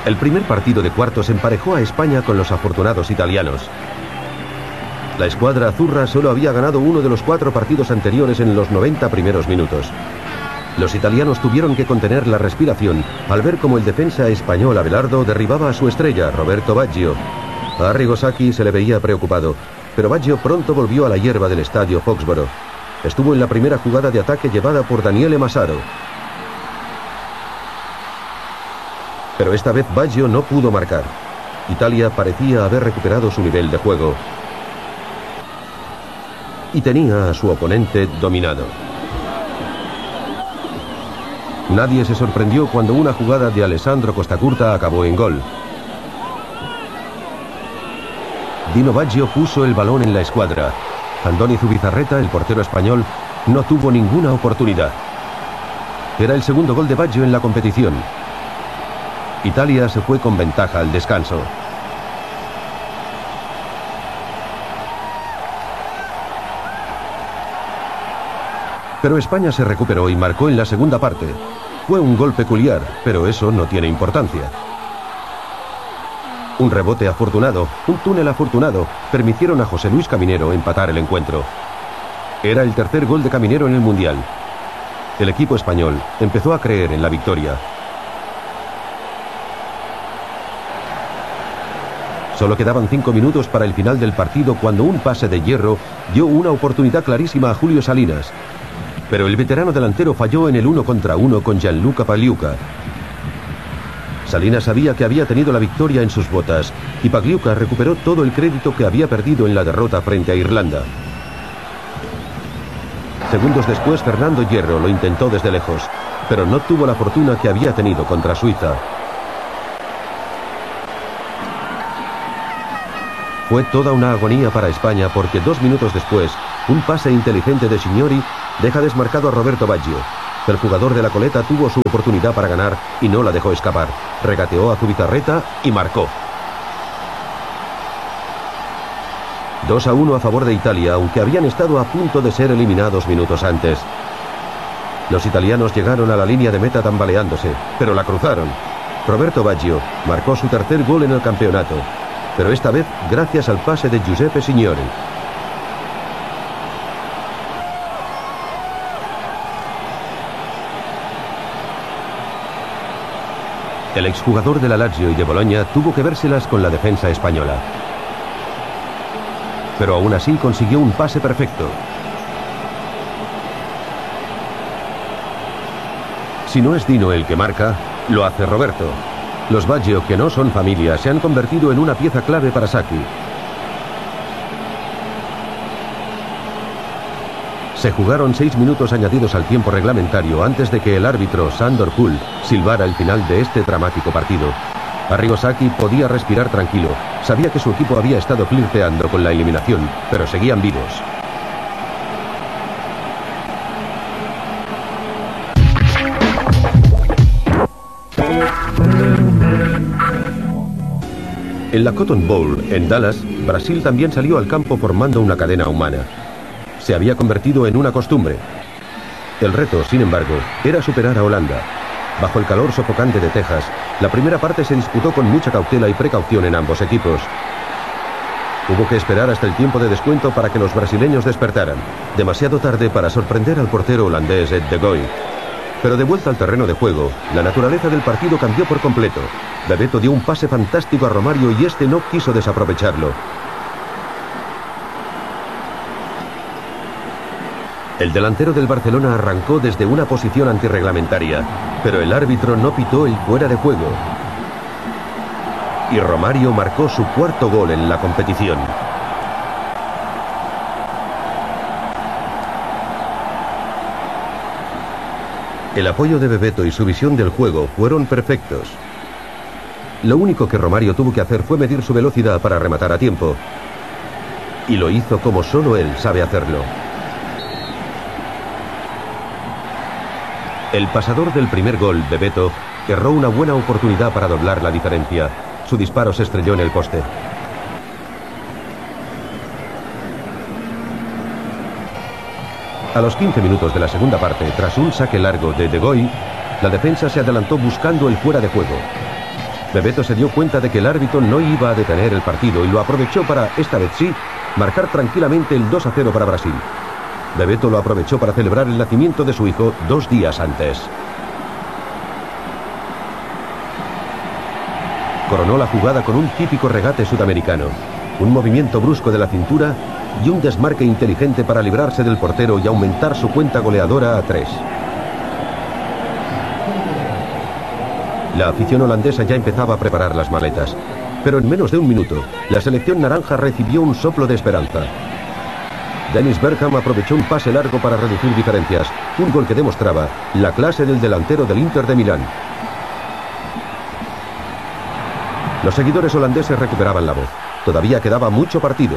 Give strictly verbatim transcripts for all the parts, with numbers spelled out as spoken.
El primer partido de cuartos emparejó a España con los afortunados italianos. La escuadra azurra solo había ganado uno de los cuatro partidos anteriores en los noventa primeros minutos. Los italianos tuvieron que contener la respiración al ver cómo el defensa español Abelardo derribaba a su estrella, Roberto Baggio. A Arrigo Sacchi se le veía preocupado, pero Baggio pronto volvió a la hierba del estadio Foxborough. Estuvo en la primera jugada de ataque llevada por Daniele Massaro. Pero esta vez Baggio no pudo marcar. Italia parecía haber recuperado su nivel de juego y tenía a su oponente dominado. Nadie se sorprendió cuando una jugada de Alessandro Costacurta acabó en gol. Dino Baggio puso el balón en la escuadra. Andoni Zubizarreta, el portero español, no tuvo ninguna oportunidad. Era el segundo gol de Baggio en la competición. Italia se fue con ventaja al descanso. Pero España se recuperó y marcó en la segunda parte. Fue un gol peculiar, pero eso no tiene importancia. Un rebote afortunado, un túnel afortunado, permitieron a José Luis Caminero empatar el encuentro. Era el tercer gol de Caminero en el Mundial. El equipo español empezó a creer en la victoria. Solo quedaban cinco minutos para el final del partido cuando un pase de Hierro dio una oportunidad clarísima a Julio Salinas. Pero el veterano delantero falló en el uno contra uno con Gianluca Pagliuca. Salinas sabía que había tenido la victoria en sus botas y Pagliuca recuperó todo el crédito que había perdido en la derrota frente a Irlanda. Segundos después, Fernando Hierro lo intentó desde lejos, pero no tuvo la fortuna que había tenido contra Suiza. Fue toda una agonía para España porque dos minutos después, un pase inteligente de Signori deja desmarcado a Roberto Baggio. El jugador de la coleta tuvo su oportunidad para ganar y no la dejó escapar. Regateó a Zubizarreta y marcó. dos a uno a favor de Italia, aunque habían estado a punto de ser eliminados minutos antes. Los italianos llegaron a la línea de meta tambaleándose, pero la cruzaron. Roberto Baggio marcó su tercer gol en el campeonato, pero esta vez gracias al pase de Giuseppe Signori. El exjugador de la Lazio y de Boloña tuvo que vérselas con la defensa española. Pero aún así consiguió un pase perfecto. Si no es Dino el que marca, lo hace Roberto. Los Baggio, que no son familia, se han convertido en una pieza clave para Sacchi. Se jugaron seis minutos añadidos al tiempo reglamentario antes de que el árbitro Sandor Kuhl silbara el final de este dramático partido. Arrigo Sacchi podía respirar tranquilo. Sabía que su equipo había estado flirteando con la eliminación, pero seguían vivos. En la Cotton Bowl, en Dallas, Brasil también salió al campo formando una cadena humana. Se había convertido en una costumbre. El reto, sin embargo, era superar a Holanda. Bajo el calor sofocante de Texas, la primera parte se disputó con mucha cautela y precaución en ambos equipos. Hubo que esperar hasta el tiempo de descuento para que los brasileños despertaran, demasiado tarde para sorprender al portero holandés Ed de Goey. Pero de vuelta al terreno de juego, la naturaleza del partido cambió por completo. Bebeto dio un pase fantástico a Romario y este no quiso desaprovecharlo. El delantero del Barcelona arrancó desde una posición antirreglamentaria, pero el árbitro no pitó el fuera de juego. Y Romario marcó su cuarto gol en la competición. El apoyo de Bebeto y su visión del juego fueron perfectos. Lo único que Romario tuvo que hacer fue medir su velocidad para rematar a tiempo. Y lo hizo como solo él sabe hacerlo. El pasador del primer gol, Bebeto, erró una buena oportunidad para doblar la diferencia. Su disparo se estrelló en el poste. A los quince minutos de la segunda parte, tras un saque largo de De Goey, la defensa se adelantó buscando el fuera de juego. Bebeto se dio cuenta de que el árbitro no iba a detener el partido y lo aprovechó para, esta vez sí, marcar tranquilamente el dos a cero para Brasil. Bebeto lo aprovechó para celebrar el nacimiento de su hijo dos días antes. Coronó la jugada con un típico regate sudamericano, un movimiento brusco de la cintura y un desmarque inteligente para librarse del portero y aumentar su cuenta goleadora a tres. La afición holandesa ya empezaba a preparar las maletas, pero en menos de un minuto, la selección naranja recibió un soplo de esperanza. Dennis Bergkamp aprovechó un pase largo para reducir diferencias, un gol que demostraba la clase del delantero del Inter de Milán. Los seguidores holandeses recuperaban la voz. Todavía quedaba mucho partido.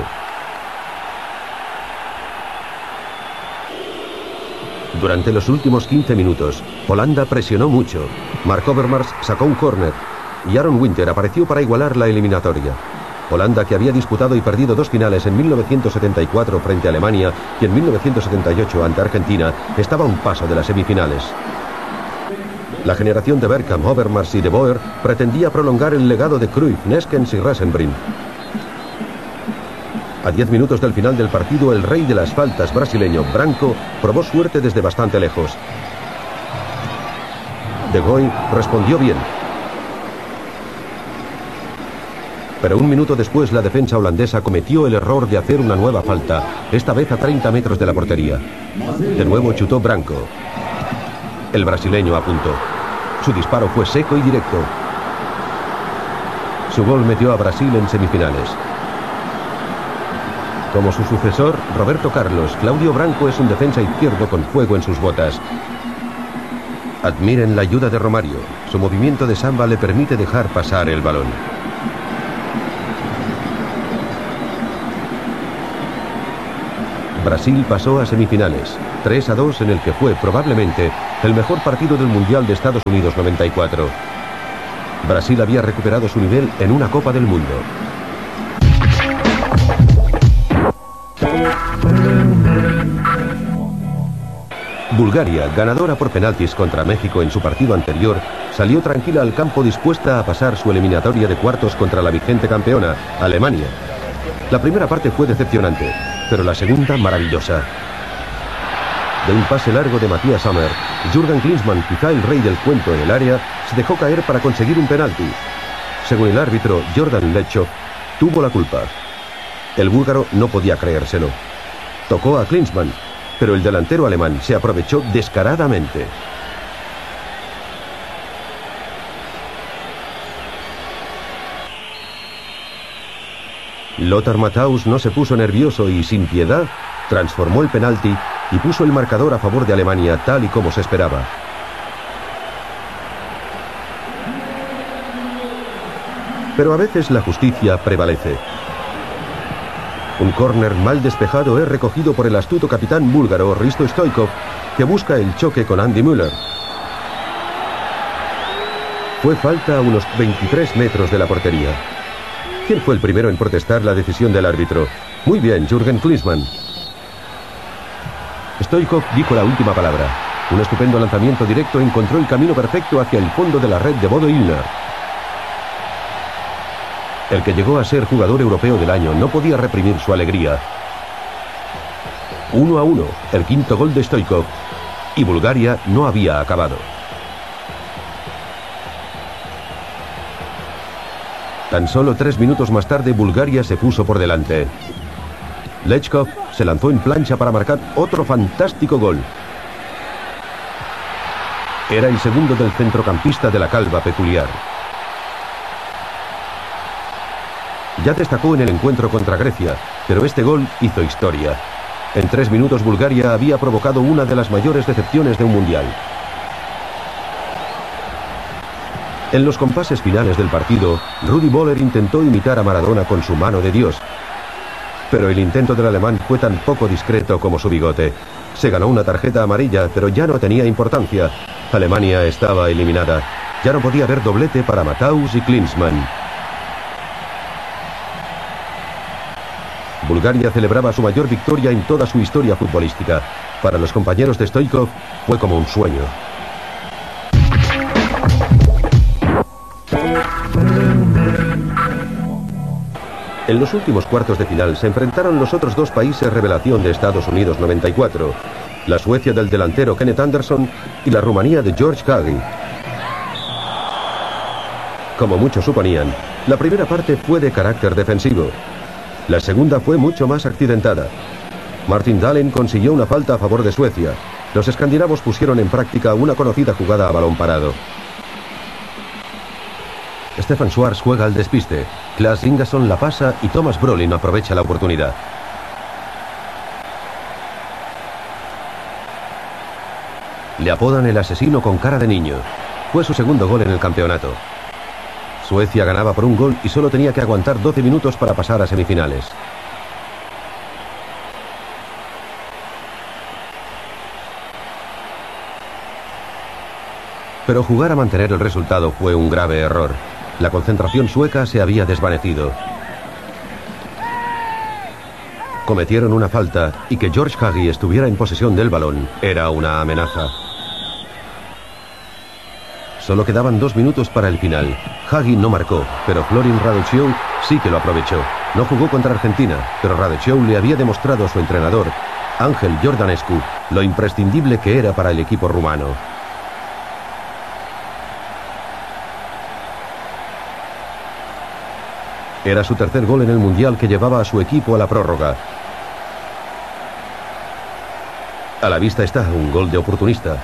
Durante los últimos quince minutos, Holanda presionó mucho. Mark Overmars sacó un córner y Aaron Winter apareció para igualar la eliminatoria. Holanda, que había disputado y perdido dos finales en mil novecientos setenta y cuatro frente a Alemania y en mil novecientos setenta y ocho ante Argentina, estaba a un paso de las semifinales. La generación de Bergkamp, Overmars y De Boer pretendía prolongar el legado de Cruyff, Neskens y Rasenbrink. A diez minutos del final del partido, el rey de las faltas brasileño, Branco, probó suerte desde bastante lejos. De Goy respondió bien. Pero un minuto después la defensa holandesa cometió el error de hacer una nueva falta, esta vez a treinta metros de la portería. De nuevo chutó Branco. El brasileño apuntó. Su disparo fue seco y directo. Su gol metió a Brasil en semifinales. Como su sucesor, Roberto Carlos, Claudio Branco es un defensa izquierdo con fuego en sus botas. Admiren la ayuda de Romario. Su movimiento de samba le permite dejar pasar el balón. Brasil pasó a semifinales, tres a dos en el que fue probablemente el mejor partido del Mundial de Estados Unidos noventa y cuatro. Brasil había recuperado su nivel en una Copa del Mundo. Bulgaria, ganadora por penaltis contra México en su partido anterior, salió tranquila al campo dispuesta a pasar su eliminatoria de cuartos contra la vigente campeona, Alemania. La primera parte fue decepcionante, pero la segunda maravillosa. De un pase largo de Matthias Sammer, Jürgen Klinsmann, quizá el rey del cuento en el área, se dejó caer para conseguir un penalti. Según el árbitro Jordan Lechov, tuvo la culpa. El búlgaro no podía creérselo. Tocó a Klinsmann, pero el delantero alemán se aprovechó descaradamente. Lothar Matthaus no se puso nervioso y, sin piedad, transformó el penalti y puso el marcador a favor de Alemania, tal y como se esperaba. Pero a veces la justicia prevalece. Un córner mal despejado es recogido por el astuto capitán búlgaro Hristo Stoichkov, que busca el choque con Andy Müller. Fue falta a unos veintitrés metros de la portería. ¿Quién fue el primero en protestar la decisión del árbitro? Muy bien, Jürgen Klinsmann. Stoichkov dijo la última palabra. Un estupendo lanzamiento directo encontró el camino perfecto hacia el fondo de la red de Bodo Illner. El que llegó a ser jugador europeo del año no podía reprimir su alegría. Uno a uno, el quinto gol de Stoichkov, y Bulgaria no había acabado. Tan solo tres minutos más tarde, Bulgaria se puso por delante. Lechkov se lanzó en plancha para marcar otro fantástico gol. Era el segundo del centrocampista de la calva peculiar. Ya destacó en el encuentro contra Grecia, pero este gol hizo historia. En tres minutos Bulgaria había provocado una de las mayores decepciones de un mundial. En los compases finales del partido, Rudi Völler intentó imitar a Maradona con su mano de Dios. Pero el intento del alemán fue tan poco discreto como su bigote. Se ganó una tarjeta amarilla, pero ya no tenía importancia. Alemania estaba eliminada. Ya no podía haber doblete para Matthaus y Klinsmann. Bulgaria celebraba su mayor victoria en toda su historia futbolística. Para los compañeros de Stoichkov fue como un sueño. En los últimos cuartos de final se enfrentaron los otros dos países revelación de Estados Unidos noventa y cuatro, la Suecia del delantero Kenneth Anderson y la Rumanía de George Hagi. Como muchos suponían, la primera parte fue de carácter defensivo. La segunda fue mucho más accidentada. Martin Dahlin consiguió una falta a favor de Suecia. Los escandinavos pusieron en práctica una conocida jugada a balón parado. Stefan Schwarz juega al despiste, Klas Ingason la pasa y Thomas Brolin aprovecha la oportunidad. Le apodan el asesino con cara de niño. Fue su segundo gol en el campeonato. Suecia ganaba por un gol y solo tenía que aguantar doce minutos para pasar a semifinales. Pero jugar a mantener el resultado fue un grave error. La concentración sueca se había desvanecido. Cometieron una falta y que George Hagi estuviera en posesión del balón era una amenaza. Solo quedaban dos minutos para el final. Hagi no marcó, pero Florin Raducioł sí que lo aprovechó. No jugó contra Argentina, pero Raducioł le había demostrado a su entrenador, Ángel Iordanescu, lo imprescindible que era para el equipo rumano. Era su tercer gol en el Mundial que llevaba a su equipo a la prórroga. A la vista está un gol de oportunista.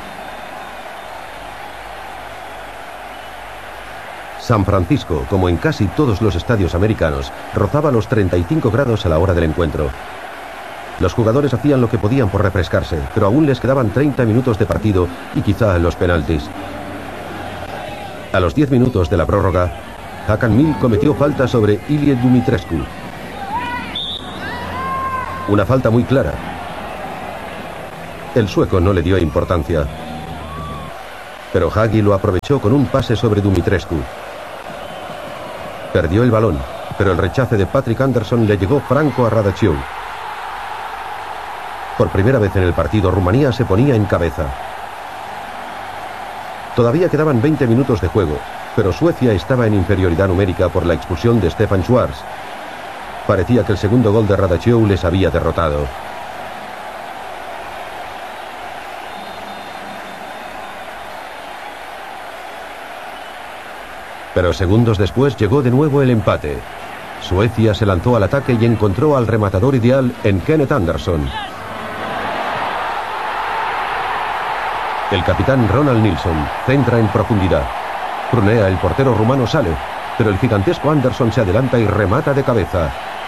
San Francisco, como en casi todos los estadios americanos, rozaba los treinta y cinco grados a la hora del encuentro. Los jugadores hacían lo que podían por refrescarse, pero aún les quedaban treinta minutos de partido y quizá los penaltis. A los diez minutos de la prórroga, Hakan Mill cometió falta sobre Ilie Dumitrescu. Una falta muy clara. El sueco no le dio importancia. Pero Hagi lo aprovechó con un pase sobre Dumitrescu. Perdió el balón, pero el rechace de Patrick Anderson le llegó franco a Raducioł. Por primera vez en el partido, Rumanía se ponía en cabeza. Todavía quedaban veinte minutos de juego, pero Suecia estaba en inferioridad numérica por la expulsión de Stefan Schwarz. Parecía que el segundo gol de Raducioł les había derrotado. Pero segundos después llegó de nuevo el empate. Suecia se lanzó al ataque y encontró al rematador ideal en Kenneth Anderson. El capitán Ronald Nilsson centra en profundidad. Prunea, el portero rumano, sale, pero el gigantesco Anderson se adelanta y remata de cabeza.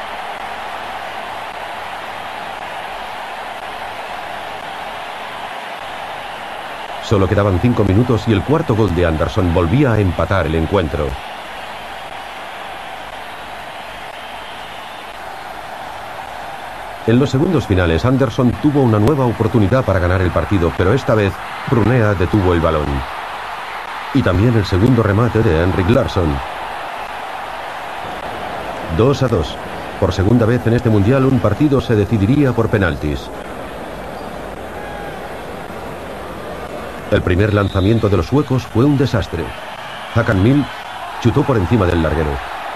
Solo quedaban cinco minutos y el cuarto gol de Anderson volvía a empatar el encuentro. En los segundos finales, Anderson tuvo una nueva oportunidad para ganar el partido, pero esta vez Prunea detuvo el balón. Y también el segundo remate de Henrik Larsson. dos a dos. Por segunda vez en este mundial, un partido se decidiría por penaltis. El primer lanzamiento de los suecos fue un desastre. Hakan Mill chutó por encima del larguero.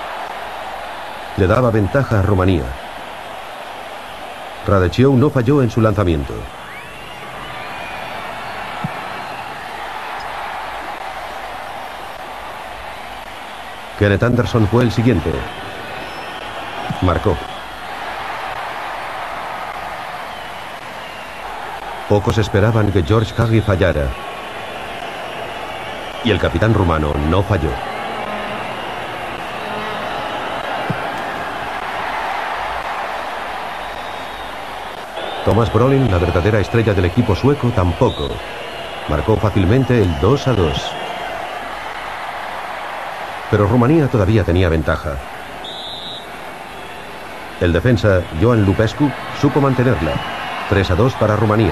Le daba ventaja a Rumanía. Raducioł no falló en su lanzamiento. Kenneth Anderson fue el siguiente. Marcó. Pocos esperaban que George Hagi fallara. Y el capitán rumano no falló. Thomas Brolin, la verdadera estrella del equipo sueco, tampoco. Marcó fácilmente el dos a dos. Pero Rumanía todavía tenía ventaja. El defensa, Johan Lupescu, supo mantenerla. tres a dos para Rumanía.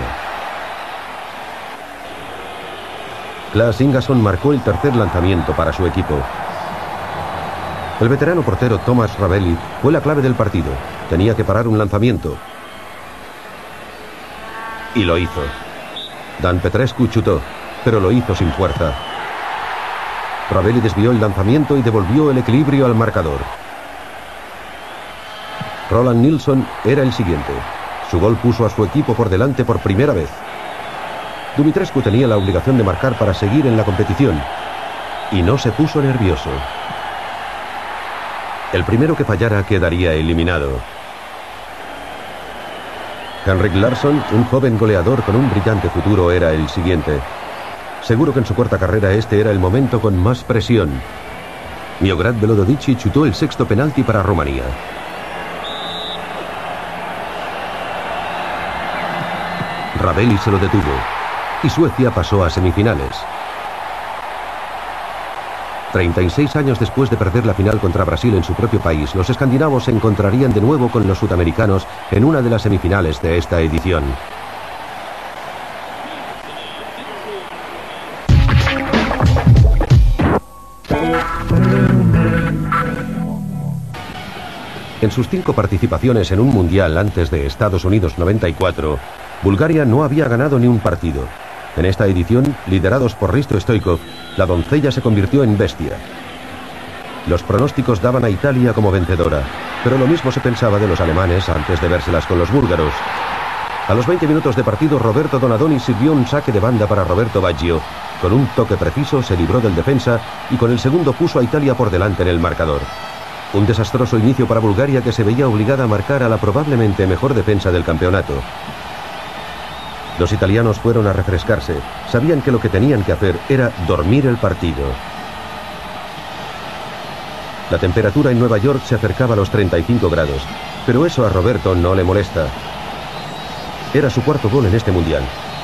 Klas Ingason marcó el tercer lanzamiento para su equipo. El veterano portero Thomas Ravelli fue la clave del partido. Tenía que parar un lanzamiento. Y lo hizo. Dan Petrescu chutó, pero lo hizo sin fuerza. Ravelli desvió el lanzamiento y devolvió el equilibrio al marcador. Roland Nilsson era el siguiente. Su gol puso a su equipo por delante por primera vez. Dumitrescu tenía la obligación de marcar para seguir en la competición. Y no se puso nervioso. El primero que fallara quedaría eliminado. Henrik Larsson, un joven goleador con un brillante futuro, era el siguiente. Seguro que en su corta carrera este era el momento con más presión. Miograd Velododici chutó el sexto penalti para Rumanía. Ravelli se lo detuvo y Suecia pasó a semifinales. treinta y seis años después de perder la final contra Brasil en su propio país, los escandinavos se encontrarían de nuevo con los sudamericanos en una de las semifinales de esta edición. En sus cinco participaciones en un mundial antes de Estados Unidos noventa y cuatro, Bulgaria no había ganado ni un partido. En esta edición, liderados por Risto Stoichkov, la doncella se convirtió en bestia. Los pronósticos daban a Italia como vencedora, pero lo mismo se pensaba de los alemanes antes de vérselas con los búlgaros. A los veinte minutos de partido, Roberto Donadoni sirvió un saque de banda para Roberto Baggio. Con un toque preciso se libró del defensa y con el segundo puso a Italia por delante en el marcador. Un desastroso inicio para Bulgaria, que se veía obligada a marcar a la probablemente mejor defensa del campeonato. Los italianos fueron a refrescarse. Sabían que lo que tenían que hacer era dormir el partido. La temperatura en Nueva York se acercaba a los treinta y cinco grados, pero eso a Roberto no le molesta. Era su cuarto gol en este mundial.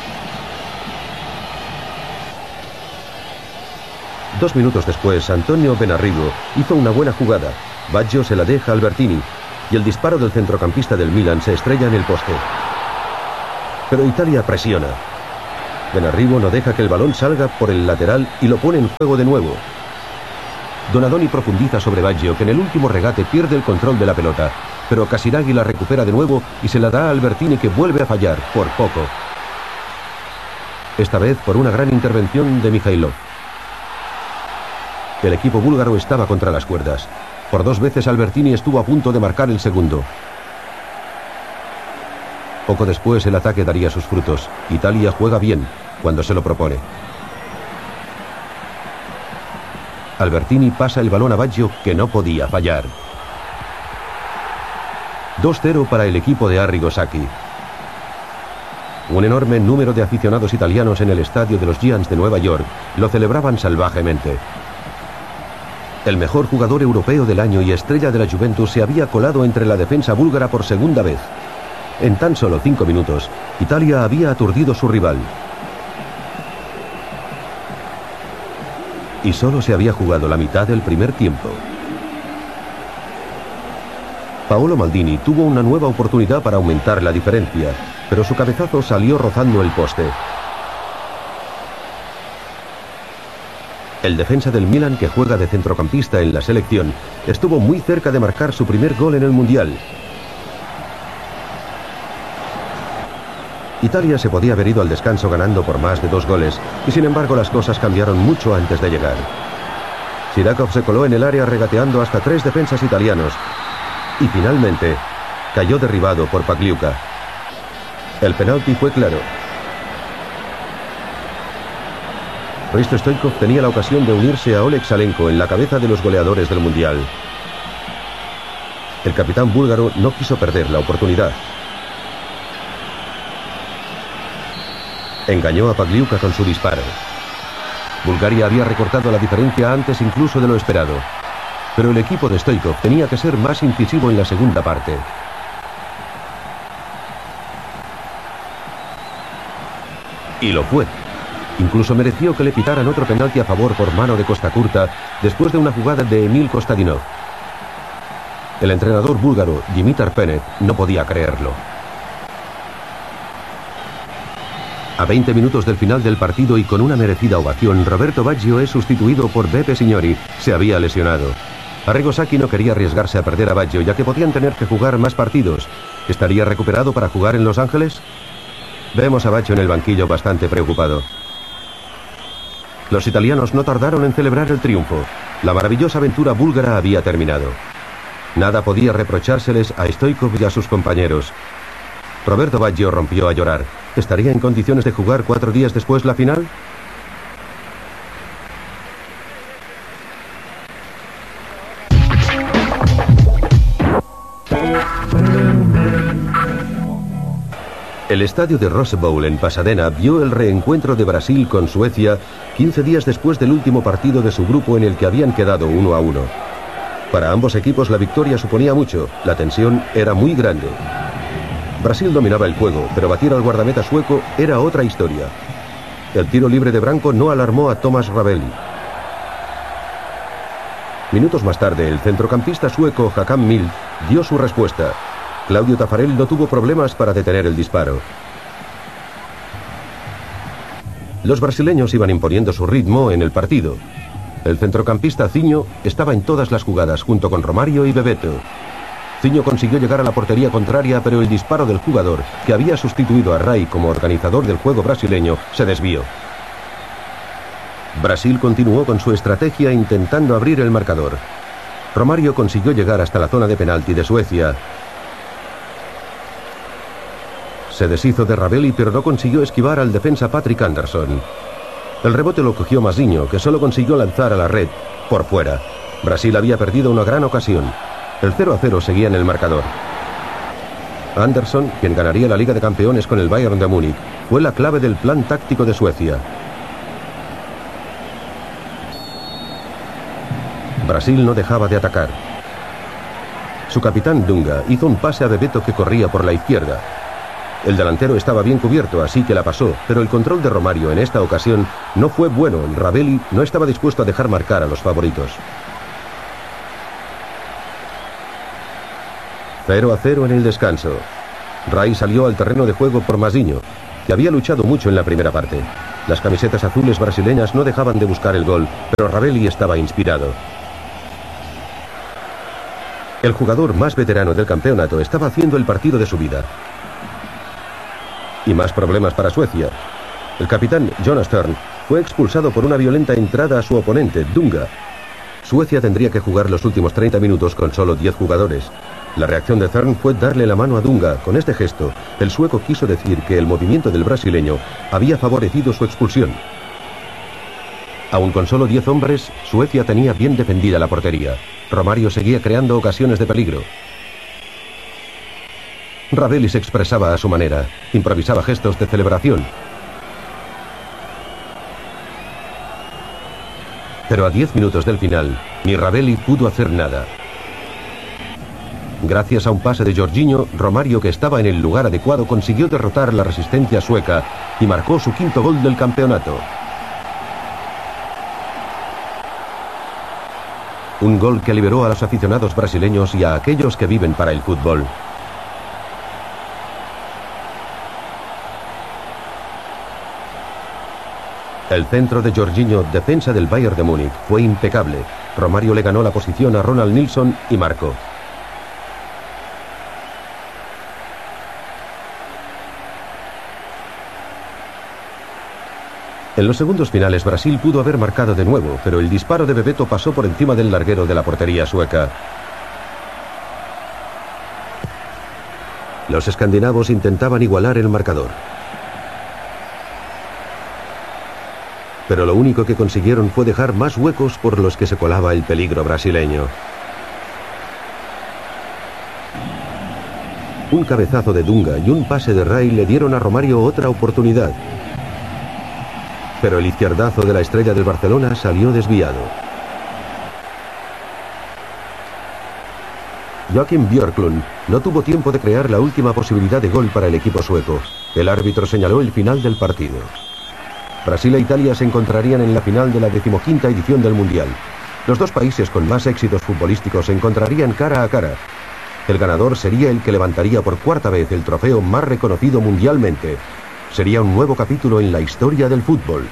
Dos minutos después, Antonio Benarrigo hizo una buena jugada. Baggio se la deja a Albertini y el disparo del centrocampista del Milan se estrella en el poste. Pero Italia presiona. Benarrigo no deja que el balón salga por el lateral y lo pone en juego de nuevo. Donadoni profundiza sobre Baggio, que en el último regate pierde el control de la pelota, pero Casiraghi la recupera de nuevo y se la da a Albertini, que vuelve a fallar, por poco. Esta vez por una gran intervención de Mikhailov. El equipo búlgaro estaba contra las cuerdas. Por dos veces Albertini estuvo a punto de marcar el segundo. Poco después el ataque daría sus frutos. Italia juega bien cuando se lo propone. Albertini pasa el balón a Baggio, que no podía fallar. dos cero para el equipo de Arrigo Sacchi. Un enorme número de aficionados italianos en el estadio de los Giants de Nueva York lo celebraban salvajemente. El mejor jugador europeo del año y estrella de la Juventus se había colado entre la defensa búlgara por segunda vez. En tan solo cinco minutos, Italia había aturdido a su rival. Y solo se había jugado la mitad del primer tiempo. Paolo Maldini tuvo una nueva oportunidad para aumentar la diferencia, pero su cabezazo salió rozando el poste. El defensa del Milan, que juega de centrocampista en la selección, estuvo muy cerca de marcar su primer gol en el Mundial. Italia se podía haber ido al descanso ganando por más de dos goles, y sin embargo las cosas cambiaron mucho antes de llegar. Sirakov se coló en el área regateando hasta tres defensas italianos, y finalmente cayó derribado por Pagliuca. El penalti fue claro. Risto Stoichkov tenía la ocasión de unirse a Oleg Salenko en la cabeza de los goleadores del Mundial. El capitán búlgaro no quiso perder la oportunidad. Engañó a Pagliuca con su disparo. Bulgaria había recortado la diferencia antes incluso de lo esperado, pero el equipo de Stoichkov tenía que ser más incisivo en la segunda parte. Y lo fue. Incluso mereció que le pitaran otro penalti a favor por mano de Costa Curta después de una jugada de Emil Kostadinov. El entrenador búlgaro, Dimitar Penev, no podía creerlo. A veinte minutos del final del partido y con una merecida ovación, Roberto Baggio es sustituido por Beppe Signori. Se había lesionado. Arrigo Sacchi no quería arriesgarse a perder a Baggio, ya que podían tener que jugar más partidos. ¿Estaría recuperado para jugar en Los Ángeles? Vemos a Baggio en el banquillo bastante preocupado. Los italianos no tardaron en celebrar el triunfo. La maravillosa aventura búlgara había terminado. Nada podía reprochárseles a Stoichkov y a sus compañeros. Roberto Baggio rompió a llorar. ¿Estaría en condiciones de jugar cuatro días después la final? El estadio de Rose Bowl en Pasadena vio el reencuentro de Brasil con Suecia quince días después del último partido de su grupo en el que habían quedado uno a uno. Para ambos equipos la victoria suponía mucho, la tensión era muy grande. Brasil dominaba el juego, pero batir al guardameta sueco era otra historia. El tiro libre de Branco no alarmó a Thomas Ravelli. Minutos más tarde, el centrocampista sueco Håkan Mild dio su respuesta. Claudio Taffarel no tuvo problemas para detener el disparo. Los brasileños iban imponiendo su ritmo en el partido. El centrocampista Zinho estaba en todas las jugadas junto con Romario y Bebeto. Zinho consiguió llegar a la portería contraria, pero el disparo del jugador, que había sustituido a Rai como organizador del juego brasileño, se desvió. Brasil continuó con su estrategia intentando abrir el marcador. Romario consiguió llegar hasta la zona de penalti de Suecia. Se deshizo de Ravelli, pero no consiguió esquivar al defensa Patrick Anderson. El rebote lo cogió Mazinho, que solo consiguió lanzar a la red por fuera. Brasil había perdido una gran ocasión. El cero a cero seguía en el marcador. Anderson, quien ganaría la Liga de Campeones con el Bayern de Múnich, fue la clave del plan táctico de Suecia. Brasil no dejaba de atacar. Su capitán Dunga hizo un pase a Bebeto que corría por la izquierda. El delantero estaba bien cubierto, así que la pasó, pero el control de Romario en esta ocasión no fue bueno. Ravelli no estaba dispuesto a dejar marcar a los favoritos. cero a cero en el descanso. Rai salió al terreno de juego por Mazinho, que había luchado mucho en la primera parte. Las camisetas azules brasileñas no dejaban de buscar el gol, pero Ravelli estaba inspirado. El jugador más veterano del campeonato estaba haciendo el partido de su vida. Y más problemas para Suecia. El capitán Jonas Thörn fue expulsado por una violenta entrada a su oponente, Dunga. Suecia tendría que jugar los últimos treinta minutos con solo diez jugadores. La reacción de Thörn fue darle la mano a Dunga. Con este gesto, el sueco quiso decir que el movimiento del brasileño había favorecido su expulsión. Aun con solo diez hombres, Suecia tenía bien defendida la portería. Romario seguía creando ocasiones de peligro. Ravelli se expresaba a su manera, improvisaba gestos de celebración. Pero a diez minutos del final, ni Ravelli pudo hacer nada. Gracias a un pase de Jorginho, Romario, que estaba en el lugar adecuado, consiguió derrotar la resistencia sueca y marcó su quinto gol del campeonato. Un gol que liberó a los aficionados brasileños y a aquellos que viven para el fútbol. El centro de Jorginho, defensa del Bayern de Múnich, fue impecable. Romario le ganó la posición a Ronald Nilsson y marcó. En los segundos finales Brasil pudo haber marcado de nuevo, pero el disparo de Bebeto pasó por encima del larguero de la portería sueca. Los escandinavos intentaban igualar el marcador. Pero lo único que consiguieron fue dejar más huecos por los que se colaba el peligro brasileño. Un cabezazo de Dunga y un pase de Rai le dieron a Romario otra oportunidad. Pero el izquierdazo de la estrella del Barcelona salió desviado. Joakim Björklund no tuvo tiempo de crear la última posibilidad de gol para el equipo sueco. El árbitro señaló el final del partido. Brasil e Italia se encontrarían en la final de la decimoquinta edición del Mundial. Los dos países con más éxitos futbolísticos se encontrarían cara a cara. El ganador sería el que levantaría por cuarta vez el trofeo más reconocido mundialmente. Sería un nuevo capítulo en la historia del fútbol.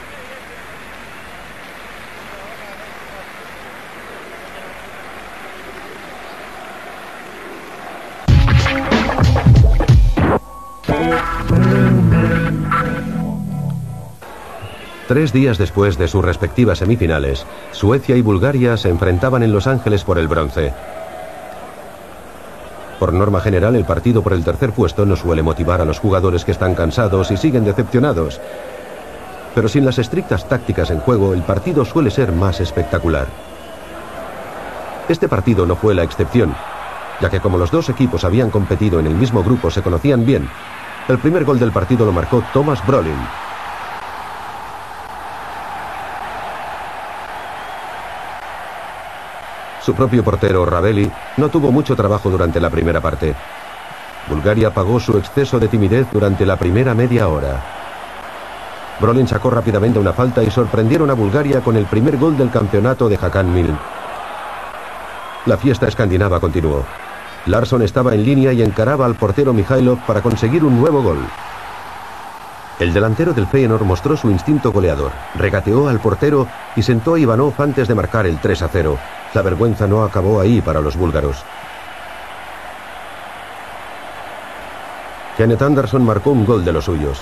Tres días después de sus respectivas semifinales, Suecia y Bulgaria se enfrentaban en Los Ángeles por el bronce. Por norma general, el partido por el tercer puesto no suele motivar a los jugadores que están cansados y siguen decepcionados. Pero sin las estrictas tácticas en juego, el partido suele ser más espectacular. Este partido no fue la excepción, ya que como los dos equipos habían competido en el mismo grupo, se conocían bien. El primer gol del partido lo marcó Thomas Brolin. Su propio portero, Ravelli, no tuvo mucho trabajo durante la primera parte. Bulgaria pagó su exceso de timidez durante la primera media hora. Brolin sacó rápidamente una falta y sorprendieron a Bulgaria con el primer gol del campeonato de Hakan Mill. La fiesta escandinava continuó. Larsson estaba en línea y encaraba al portero Mihailov para conseguir un nuevo gol. El delantero del Feyenoord mostró su instinto goleador, regateó al portero y sentó a Ivanov antes de marcar el tres a cero. La vergüenza no acabó ahí para los búlgaros. Kenneth Anderson marcó un gol de los suyos.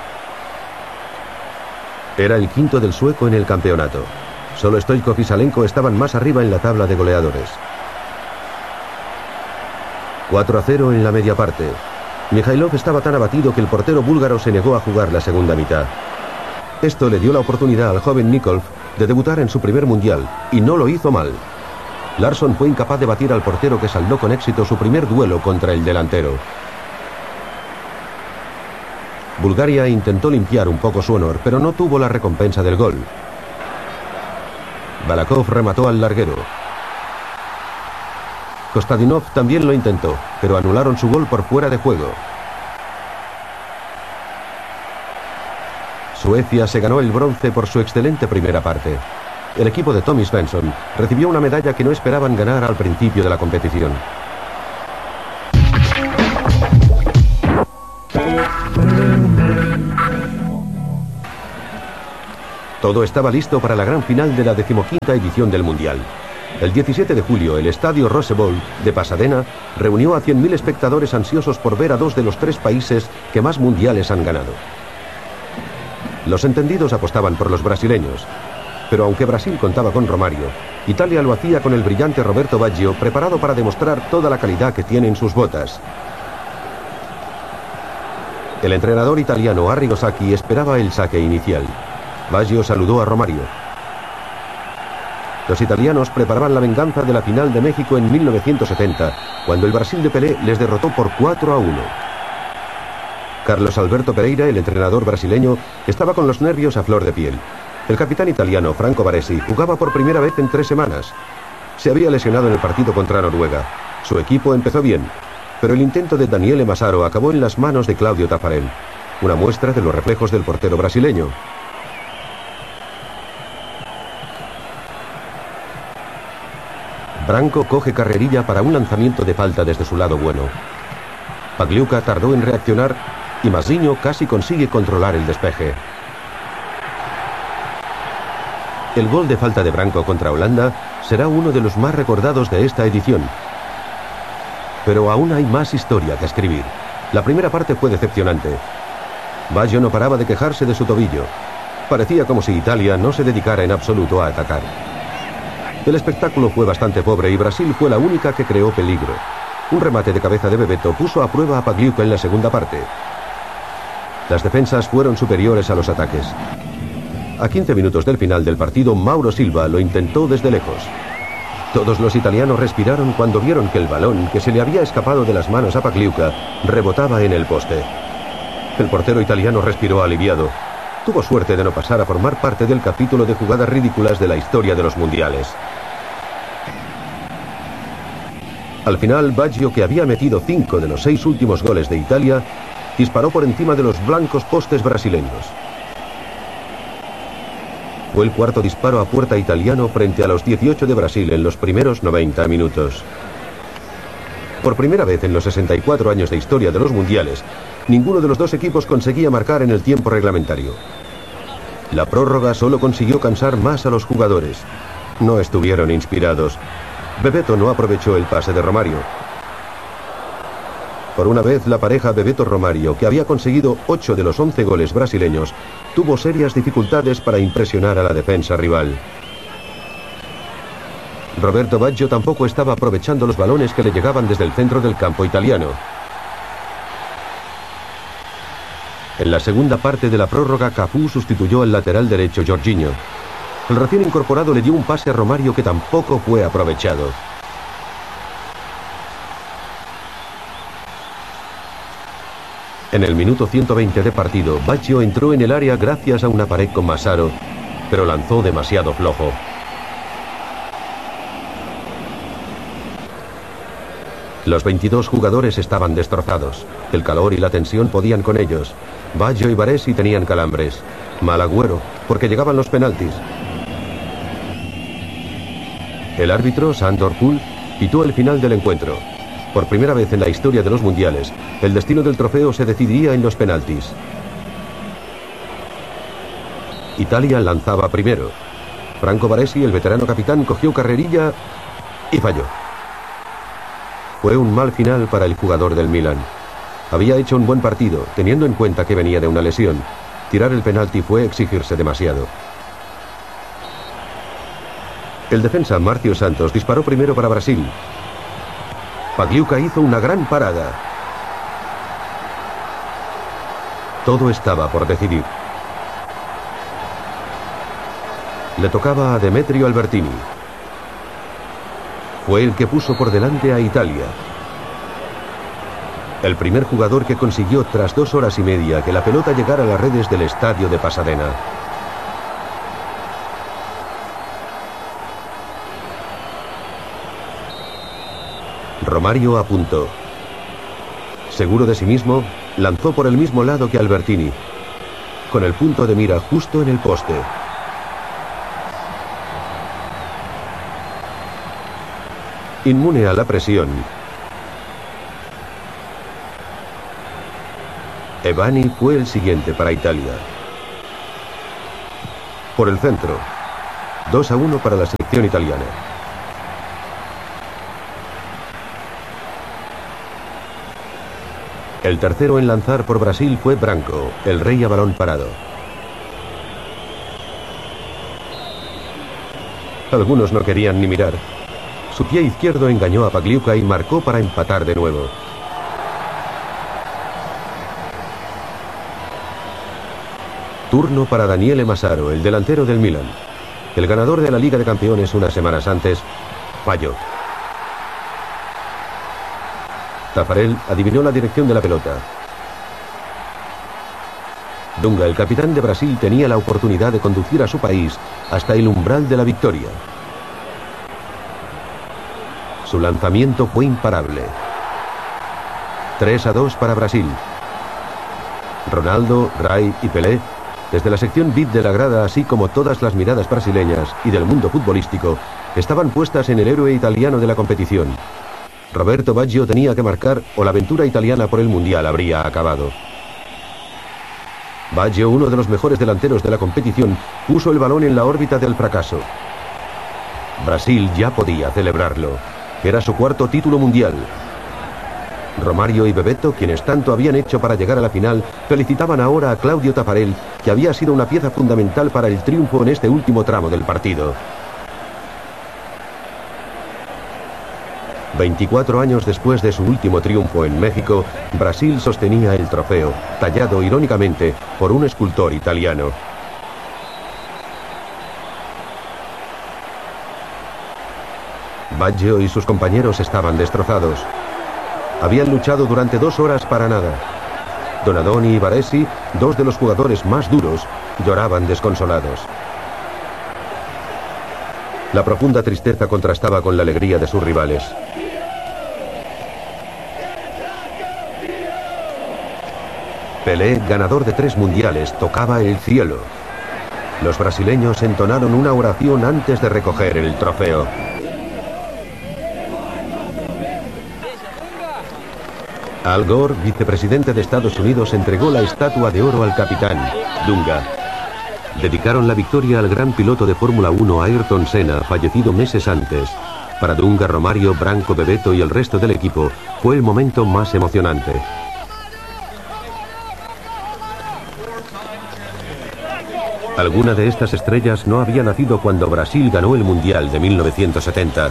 Era el quinto del sueco en el campeonato. Solo Stoichkov y Salenko estaban más arriba en la tabla de goleadores. cuatro a cero en la media parte. Mihailov estaba tan abatido que el portero búlgaro se negó a jugar la segunda mitad. Esto le dio la oportunidad al joven Nikolov de debutar en su primer mundial, y no lo hizo mal. Larsson fue incapaz de batir al portero, que saldó con éxito su primer duelo contra el delantero. Bulgaria intentó limpiar un poco su honor, pero no tuvo la recompensa del gol. Balakov remató al larguero. Kostadinov también lo intentó, pero anularon su gol por fuera de juego. Suecia se ganó el bronce por su excelente primera parte. El equipo de Tommy Svensson recibió una medalla que no esperaban ganar al principio de la competición. Todo estaba listo para la gran final de la decimoquinta edición del Mundial. El diecisiete de julio, el estadio Rose Bowl de Pasadena reunió a cien mil espectadores ansiosos por ver a dos de los tres países que más mundiales han ganado. Los entendidos apostaban por los brasileños, pero aunque Brasil contaba con Romario, Italia lo hacía con el brillante Roberto Baggio, preparado para demostrar toda la calidad que tiene en sus botas. El entrenador italiano Arrigo Sacchi esperaba el saque inicial. Baggio saludó a Romario. Los italianos preparaban la venganza de la final de México en mil novecientos setenta, cuando el Brasil de Pelé les derrotó por cuatro a uno. Carlos Alberto Pereira, el entrenador brasileño, estaba con los nervios a flor de piel. El capitán italiano Franco Baresi jugaba por primera vez en tres semanas. Se había lesionado en el partido contra Noruega. Su equipo empezó bien, pero el intento de Daniele Massaro acabó en las manos de Claudio Taffarel, una muestra de los reflejos del portero brasileño. Branco coge carrerilla para un lanzamiento de falta desde su lado bueno. Pagliuca tardó en reaccionar y Mazzino casi consigue controlar el despeje. El gol de falta de Branco contra Holanda será uno de los más recordados de esta edición. Pero aún hay más historia que escribir. La primera parte fue decepcionante. Baggio no paraba de quejarse de su tobillo. Parecía como si Italia no se dedicara en absoluto a atacar. El espectáculo fue bastante pobre y Brasil fue la única que creó peligro. Un remate de cabeza de Bebeto puso a prueba a Pagliuca en la segunda parte. Las defensas fueron superiores a los ataques. A quince minutos del final del partido, Mauro Silva lo intentó desde lejos. Todos los italianos respiraron cuando vieron que el balón, que se le había escapado de las manos a Pagliuca, rebotaba en el poste. El portero italiano respiró aliviado. Tuvo suerte de no pasar a formar parte del capítulo de jugadas ridículas de la historia de los mundiales. Al final, Baggio, que había metido cinco de los seis últimos goles de Italia, disparó por encima de los blancos postes brasileños. Fue el cuarto disparo a puerta italiano frente a los dieciocho de Brasil en los primeros noventa minutos. Por primera vez en los sesenta y cuatro años de historia de los mundiales, ninguno de los dos equipos conseguía marcar en el tiempo reglamentario. La prórroga solo consiguió cansar más a los jugadores. No estuvieron inspirados. Bebeto no aprovechó el pase de Romario. Por una vez, la pareja Bebeto-Romario, que había conseguido ocho de los once goles brasileños, tuvo serias dificultades para impresionar a la defensa rival. Roberto Baggio tampoco estaba aprovechando los balones que le llegaban desde el centro del campo italiano. En la segunda parte de la prórroga, Cafú sustituyó al lateral derecho Jorginho. El recién incorporado le dio un pase a Romario que tampoco fue aprovechado. En el minuto ciento veinte de partido, Baggio entró en el área gracias a una pared con Massaro, pero lanzó demasiado flojo. Los veintidós jugadores estaban destrozados. El calor y la tensión podían con ellos. Baggio y Baresi tenían calambres. Mal agüero, porque llegaban los penaltis. El árbitro, Sandor Kuhl, pitó el final del encuentro. Por primera vez en la historia de los mundiales, el destino del trofeo se decidiría en los penaltis. Italia lanzaba primero. Franco Baresi, el veterano capitán, cogió carrerilla y falló. Fue un mal final para el jugador del Milan. Había hecho un buen partido, teniendo en cuenta que venía de una lesión. Tirar el penalti fue exigirse demasiado. El defensa Márcio Santos disparó primero para Brasil. Pagliuca hizo una gran parada. Todo estaba por decidir. Le tocaba a Demetrio Albertini. Fue el que puso por delante a Italia. El primer jugador que consiguió tras dos horas y media que la pelota llegara a las redes del estadio de Pasadena. Romario apuntó. Seguro de sí mismo, lanzó por el mismo lado que Albertini, con el punto de mira justo en el poste. Inmune a la presión, Evani fue el siguiente para Italia. Por el centro, dos a uno para la selección italiana. El tercero en lanzar por Brasil fue Branco, el rey a balón parado. Algunos no querían ni mirar. Su pie izquierdo engañó a Pagliuca y marcó para empatar de nuevo. Turno para Daniele Massaro, el delantero del Milan. El ganador de la Liga de Campeones unas semanas antes, falló. Taffarel adivinó la dirección de la pelota. Dunga, el capitán de Brasil, tenía la oportunidad de conducir a su país hasta el umbral de la victoria. Su lanzamiento fue imparable. tres a dos para Brasil. Ronaldo, Rai y Pelé, desde la sección V I P de la grada, así como todas las miradas brasileñas y del mundo futbolístico, estaban puestas en el héroe italiano de la competición. Roberto Baggio tenía que marcar o la aventura italiana por el Mundial habría acabado. Baggio, uno de los mejores delanteros de la competición, puso el balón en la órbita del fracaso. Brasil ya podía celebrarlo. Era su cuarto título mundial. Romario y Bebeto, quienes tanto habían hecho para llegar a la final, felicitaban ahora a Claudio Taffarel, que había sido una pieza fundamental para el triunfo en este último tramo del partido. veinticuatro años después de su último triunfo en México, Brasil sostenía el trofeo, tallado irónicamente por un escultor italiano. Baggio y sus compañeros estaban destrozados. Habían luchado durante dos horas para nada. Donadoni y Baresi, dos de los jugadores más duros, lloraban desconsolados. La profunda tristeza contrastaba con la alegría de sus rivales. Pelé, ganador de tres mundiales, tocaba el cielo. Los brasileños entonaron una oración antes de recoger el trofeo. Al Gore, vicepresidente de Estados Unidos, entregó la estatua de oro al capitán, Dunga. Dedicaron la victoria al gran piloto de Fórmula uno Ayrton Senna, fallecido meses antes. Para Dunga, Romario, Branco, Bebeto y el resto del equipo, fue el momento más emocionante. Alguna de estas estrellas no había nacido cuando Brasil ganó el Mundial de mil novecientos setenta.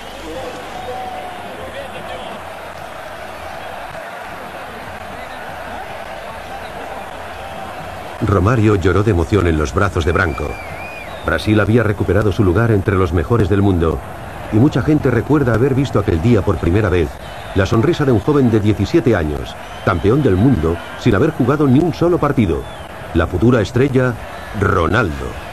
Romário lloró de emoción en los brazos de Branco. Brasil había recuperado su lugar entre los mejores del mundo, y mucha gente recuerda haber visto aquel día por primera vez la sonrisa de un joven de diecisiete años, campeón del mundo sin haber jugado ni un solo partido, la futura estrella Ronaldo.